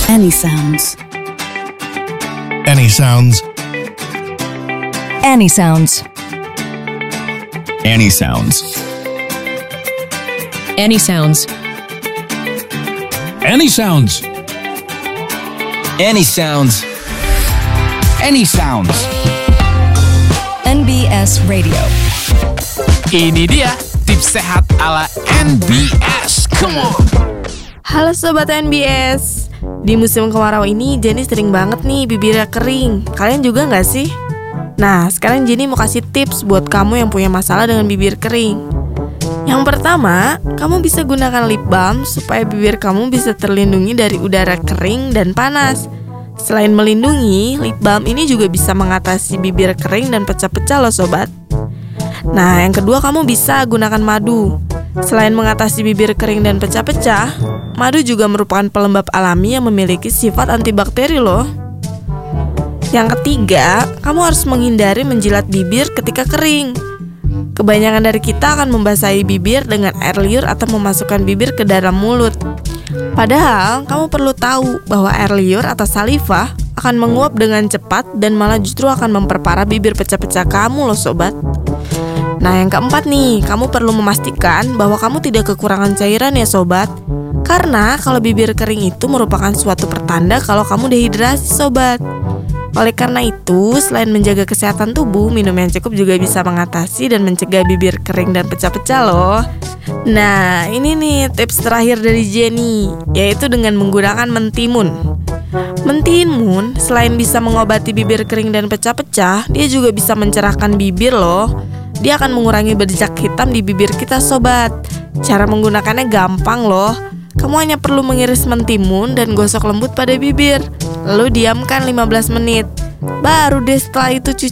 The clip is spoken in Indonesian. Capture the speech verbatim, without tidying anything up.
Any sounds. Any sounds. Any sounds. Any sounds. Any sounds. Any sounds. Any sounds. Any sounds. N B S Radio. Ini dia tips sehat ala N B S. Come on. Halo Sobat N B S. Di musim kemarau ini Jenny sering banget nih bibirnya kering. Kalian juga gak sih? Nah, sekarang Jenny mau kasih tips buat kamu yang punya masalah dengan bibir kering. Yang pertama, kamu bisa gunakan lip balm supaya bibir kamu bisa terlindungi dari udara kering dan panas. Selain melindungi, lip balm ini juga bisa mengatasi bibir kering dan pecah-pecah loh sobat. Nah, yang kedua kamu bisa gunakan madu. Selain mengatasi bibir kering dan pecah-pecah, madu juga merupakan pelembab alami yang memiliki sifat antibakteri loh. Yang ketiga, kamu harus menghindari menjilat bibir ketika kering. Kebanyakan dari kita akan membasahi bibir dengan air liur atau memasukkan bibir ke dalam mulut. Padahal, kamu perlu tahu bahwa air liur atau saliva akan menguap dengan cepat dan malah justru akan memperparah bibir pecah-pecah kamu loh sobat. Nah, yang keempat nih, kamu perlu memastikan bahwa kamu tidak kekurangan cairan ya sobat. Karena kalau bibir kering itu merupakan suatu pertanda kalau kamu dehidrasi sobat. Oleh karena itu, selain menjaga kesehatan tubuh, minum yang cukup juga bisa mengatasi dan mencegah bibir kering dan pecah-pecah loh. Nah, ini nih tips terakhir dari Jenny, yaitu dengan menggunakan mentimun. Mentimun selain bisa mengobati bibir kering dan pecah-pecah, dia juga bisa mencerahkan bibir loh. Dia akan mengurangi bercak hitam di bibir kita sobat. Cara menggunakannya gampang loh. Kamu hanya perlu mengiris mentimun dan gosok lembut pada bibir. Lalu diamkan lima belas menit. Baru deh setelah itu cuci